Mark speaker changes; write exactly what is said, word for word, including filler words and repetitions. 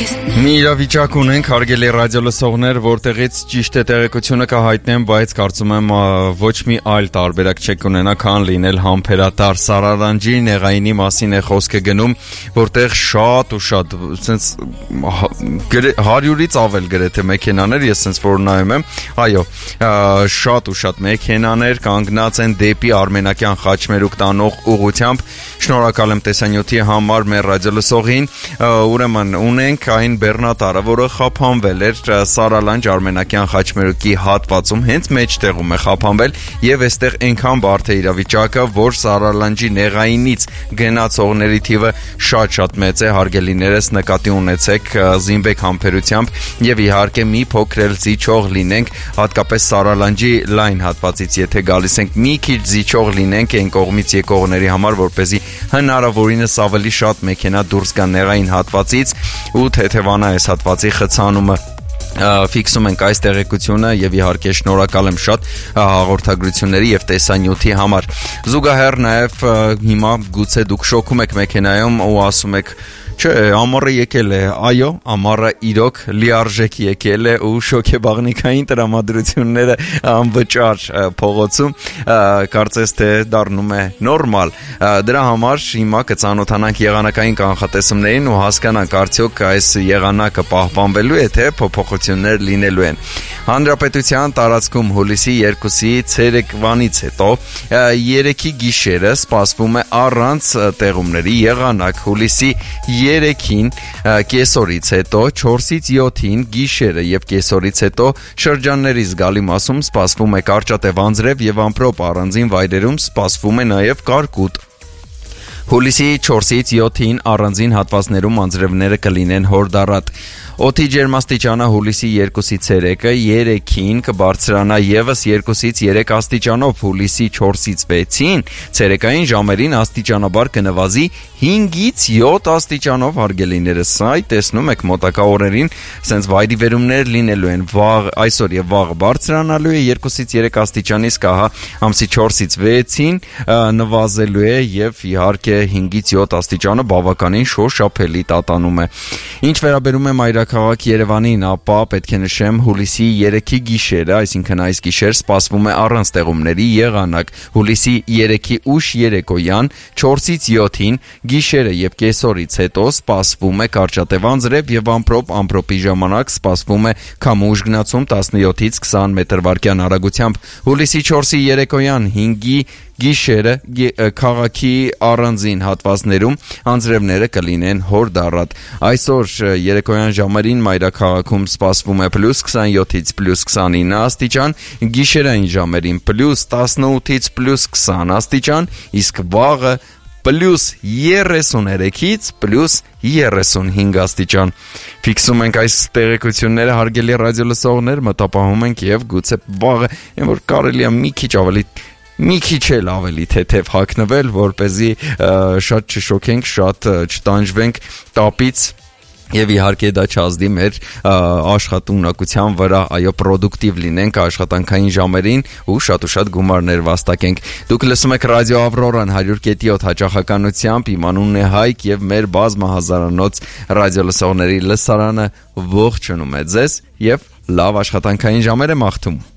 Speaker 1: Մի իրավիճակ ունենք, հարգելի ռադիո լսողներ, որտեղից ճիշտ է տեղեկությունը կհայտնեմ, բայց կարծում եմ ոչ մի այլ տարբերակ չեք ունենա, քան լինել համբերատար։ Սարալանջի նեղայինի մասին է խոսքը գնում, որտեղ շատ ու շատ, ասենց հարյուրից ավել գրեթե մեքենաներ, ես ասենց որ նայում եմ, այո, շատ ու շատ մեքենաներ կանգնած են դեպի Արմենակյան խաչմերուկ տանող ուղղությամբ։ Շնորհակալ եմ տեսանյութի համար մեր ռադիո լսողին, ուրեմն ունենք այն բեռնատարը, որը խափանվել էր Սարալանջ Արմենակյան խաչմերուկի հատվածում, հենց մեջտեղում է խափանվել եւ այստեղ այնքան բարդ է իրավիճակը, որ Սարալանջի նեղայինից գնացողների թիվը շատ-շատ մեծ է, հարգելիներս նկատի ունեցեք, զինվեք համբերությամբ եւ իհարկե մի փոքր էլ զիջող լինենք, հատկապես Սարալանջի լայն հատվածից, եթե գալիս ենք, մի քիչ զիջող լինենք այն կողմից եկողների համար, որպեսզի հնարավորինս ավելի շատ մեքենա դուրս գա նեղային հատվածից ու թեթևանա այս հատվածի խցանումը։ Ֆիքսում ենք այս տեղեկությունը եւ իհարկե շնորհակալ եմ շատ հաղորդագրությունների եւ տեսանյութի համար։ Զուգահեռ նաեւ հիմա գուցե դուք շոկում եք մեքենայում ու ասում եք Չէ, ամառը եկել է, այո, ամառը իրոք լիարժեք եկել է ու շոկեբաղնիկային տրամադրությունները անվճար փողոցում, կարծես թե դառնում է նորմալ։ Դրա համար հիմա կծանոթանանք եղանակային կանխատեսումներին ու հասկանանք արդյոք այս եղանակը պահպանվելու է, թե փոփոխություններ լինելու են։ Հանրապետության տարածքում հուլիսի երկուսի ցերեկվանից հետո երեքի գիշերը սպասվում է առանց տեղումների եղանակ, հուլիսի երեքին կեսօրից հետո չորսից յոթին գիշերը եւ կեսօրից հետո շրջանների զգալի մասում սպասվում է կարճատև անձրև եւ ամպրոպ առանձին վայրերում սպասվում է նաեւ կարկուտ։ Հուլիսի չորսից յոթին առանձին հատվածներում անձրևները կլինեն հորդառատ։ Օդի ջերմաստիճանը հուլիսի երկուսի ցերեկը երեքին կբարձրանա եւս երկուսից երեք աստիճանով, հուլիսի չորսից վեցին ցերեկային ժամերին աստիճանաբար կնվազի հինգից յոթ աստիճանով, հարգելիներս, այ տեսնում եք մոտակա օրերին սենց վայրիվերումներ լինելու են, վաղ այսօր եւ վաղը բարձրանալու է երկուսից երեք աստիճանի, սկահա ամսի չորսից վեցին նվազելու է եւ իհարկե հինգից յոթ աստիճանը բավականին շոշափելի տատանում է։ Ինչ վերաբերում է մայրաքաղաք Երևանին, ապա պետք է նշեմ հուլիսի երեքի գիշերը, այսինքն այս գիշեր սպասվում է առանց տեղումների եղանակ, հուլիսի երեքի ուշ երեկոյան չորսից յոթին գիշերը եւ կեսօրից հետո սպասվում է կարճատև անձրև եւ ամպրոպ, ամպրոպի ժամանակ սպասվում է քամու ուժգնացում տասնյոթից քսան մետր/վայրկյան արագությամբ, հուլիսի չորսի երեկոյան հինգի գիշերը քաղաքի առանձին հատվածներում անձրևները կլինեն հորդառատ։ Այսօր երեկոյան ժամերին մայրաքաղաքում սպասվում է պլյուս քսանյոթից պլյուս քսանինը աստիճան, գիշերային ժամերին պլյուս տասնութից պլյուս քսան աստիճան, իսկ վաղը պլյուս երեսուներեքից պլյուս երեսունհինգ աստիճան։ Ֆիքսում ենք այս տեղեկությունները, հարգելի ռադիո լսողներ, մտապահում ենք եւ գուցե վաղը, որ կարելի է մի քիչ ավելի մի քիչ էլ ավելի թեթև հագնվել, որպեսզի շատ չշոքենք, շատ չտանջվենք տապից եւ իհարկե դա չազդի մեր աշխատունակության վրա, այո, պրոդուկտիվ լինենք աշխատանքային ժամերին ու շատ ու շատ գումարներ վաստակենք։ Դուք լսում եք ռադիո Ավրորան հարյուր կետ յոթ հաճախականությամբ, իմ անունն է Հայկ եւ մեր բազմահազարանոց ռադիո լսողների լսարանը ողջունում է ձեզ եւ լավ աշխատանքային ժամեր է մաղթում։